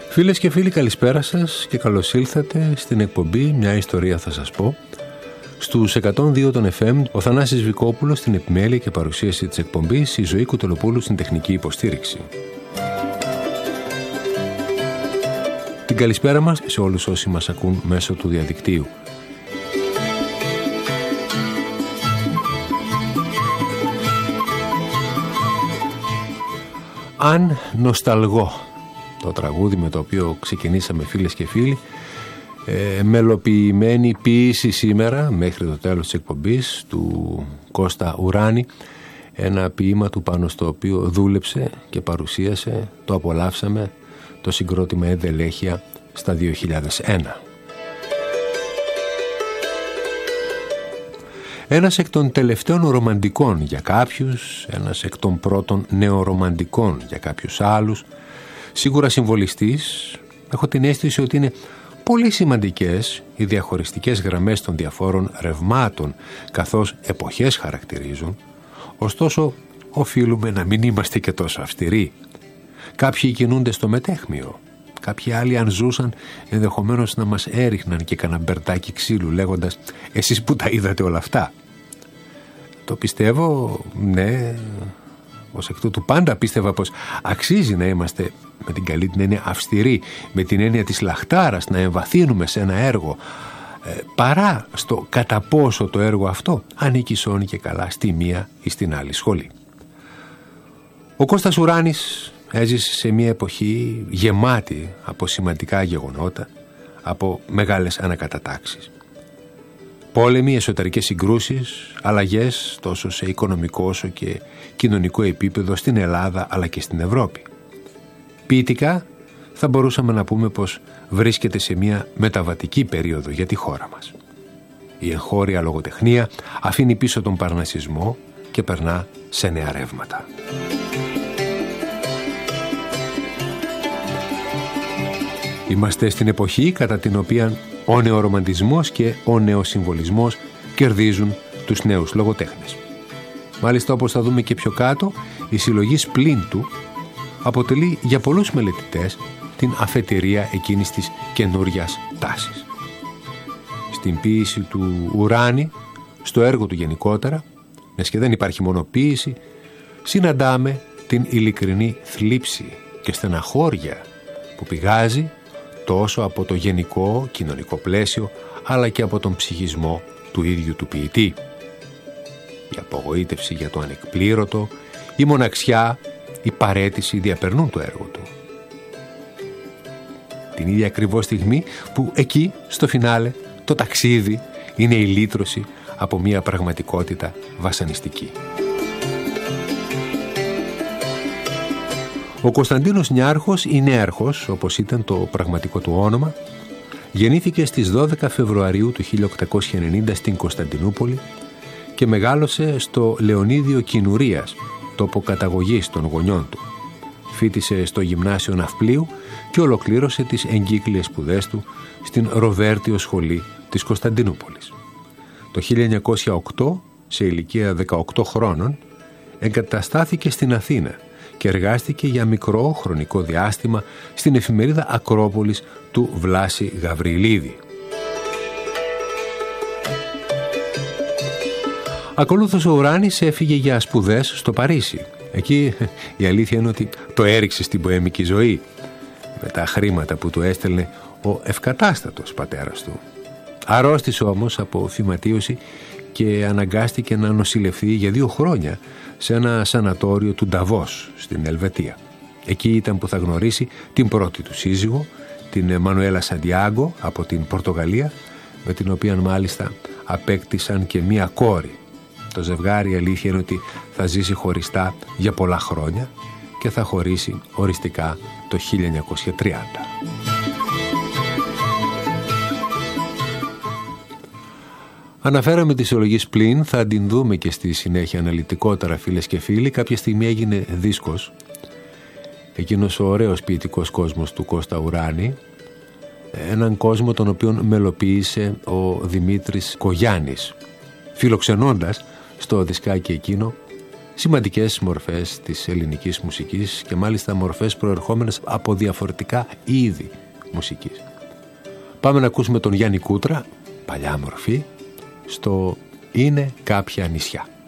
Φίλες και φίλοι, καλησπέρα σας και καλώς ήλθατε στην εκπομπή «Μια ιστορία θα σας πω». Στους 102 των FM, ο Θανάσης Βικόπουλος στην επιμέλεια και παρουσίαση της εκπομπής, η Ζωή Κουτελοπούλου στην τεχνική υποστήριξη. Την καλησπέρα μας σε όλους όσοι μας ακούν μέσω του διαδικτύου. Αν νοσταλγώ, το τραγούδι με το οποίο ξεκινήσαμε, φίλες και φίλοι, μελοποιημένη ποίηση σήμερα μέχρι το τέλος της εκπομπής του Κώστα Ουράνη, ένα ποίημα του πάνω στο οποίο δούλεψε και παρουσίασε, το απολαύσαμε, το συγκρότημα Ενδελέχεια στα 2001. Ένας εκ των τελευταίων ρομαντικών για κάποιους, ένας εκ των πρώτων νεορομαντικών για κάποιους άλλους, σίγουρα συμβολιστής. Έχω την αίσθηση ότι είναι πολύ σημαντικές οι διαχωριστικές γραμμές των διαφόρων ρευμάτων, καθώς εποχές χαρακτηρίζουν. Ωστόσο, οφείλουμε να μην είμαστε και τόσο αυστηροί. Κάποιοι κινούνται στο μετέχμιο. Κάποιοι άλλοι, αν ζούσαν, ενδεχομένως να μας έριχναν και κανένα μπερτάκι ξύλου, λέγοντας «Εσείς που τα είδατε όλα αυτά». Το πιστεύω, ναι. Ως εκ τούτου πάντα πίστευα πως αξίζει να είμαστε, με την καλή την έννοια, αυστηροί, με την έννοια της λαχτάρας, να εμβαθύνουμε σε ένα έργο, παρά στο κατά πόσο το έργο αυτό ανήκει σώνει και καλά στη μία ή στην άλλη σχολή. Ο Κώστας Ουράνης έζησε σε μια εποχή γεμάτη από σημαντικά γεγονότα, από μεγάλες ανακατατάξεις. Πόλεμοι, εσωτερικές συγκρούσεις, αλλαγές τόσο σε οικονομικό όσο και κοινωνικό επίπεδο στην Ελλάδα αλλά και στην Ευρώπη. Ποιητικά θα μπορούσαμε να πούμε πως βρίσκεται σε μια μεταβατική περίοδο για τη χώρα μας. Η εγχώρια λογοτεχνία αφήνει πίσω τον παρνασισμό και περνά σε νέα ρεύματα. Είμαστε στην εποχή κατά την οποία ο νεορομαντισμός και ο νεοσυμβολισμός κερδίζουν τους νέους λογοτέχνες. Μάλιστα, όπως θα δούμε και πιο κάτω, η συλλογή Σπλίντου αποτελεί για πολλούς μελετητές την αφετηρία εκείνης της καινούριας τάσης. Στην ποίηση του Ουράνη, στο έργο του γενικότερα, μιας και δεν υπάρχει μόνο ποίηση, συναντάμε την ειλικρινή θλίψη και στεναχώρια που πηγάζει τόσο από το γενικό κοινωνικό πλαίσιο, αλλά και από τον ψυχισμό του ίδιου του ποιητή. Η απογοήτευση για το ανεκπλήρωτο, η μοναξιά, η παραίτηση διαπερνούν το έργο του. Την ίδια ακριβώς στιγμή που εκεί, στο φινάλε, το ταξίδι είναι η λύτρωση από μια πραγματικότητα βασανιστική. Ο Κωνσταντίνος Νιάρχος ή Νέαρχος, όπως ήταν το πραγματικό του όνομα, γεννήθηκε στις 12 Φεβρουαρίου του 1890 στην Κωνσταντινούπολη και μεγάλωσε στο Λεωνίδιο Κινουρίας, τόπο καταγωγής των γονιών του. Φοίτησε στο Γυμνάσιο Ναυπλίου και ολοκλήρωσε τις εγκύκλιες σπουδές του στην Ροβέρτιο Σχολή της Κωνσταντινούπολης. Το 1908, σε ηλικία 18 χρόνων, εγκαταστάθηκε στην Αθήνα και εργάστηκε για μικρό χρονικό διάστημα στην εφημερίδα Ακρόπολης του Βλάση Γαβριλίδη. Ακολούθως ο Ουράνης έφυγε για σπουδές στο Παρίσι. Εκεί η αλήθεια είναι ότι το έριξε στην ποέμικη ζωή με τα χρήματα που του έστελνε ο ευκατάστατος πατέρας του. Αρρώστησε όμως από φυματίωση και αναγκάστηκε να νοσηλευθεί για 2 χρόνια σε ένα σανατόριο του Νταβός στην Ελβετία. Εκεί ήταν που θα γνωρίσει την πρώτη του σύζυγο, την Μανουέλα Σαντιάγκο από την Πορτογαλία, με την οποία μάλιστα απέκτησαν και μία κόρη. Το ζευγάρι, αλήθεια είναι ότι θα ζήσει χωριστά για πολλά χρόνια και θα χωρίσει οριστικά το 1930. Αναφέραμε τη συλλογή Σπλίν, θα την δούμε και στη συνέχεια αναλυτικότερα, φίλες και φίλοι. Κάποια στιγμή έγινε δίσκος, εκείνος ο ωραίος ποιητικός κόσμος του Κώστα Ουράνη, έναν κόσμο τον οποίον μελοποίησε ο Δημήτρης Κογιάννης, φιλοξενώντας στο δισκάκι εκείνο σημαντικές μορφές της ελληνικής μουσικής και μάλιστα μορφές προερχόμενες από διαφορετικά είδη μουσικής. Πάμε να ακούσουμε τον Γιάννη Κούτρα, παλιά μορφή, στο «Είναι κάποια νησιά».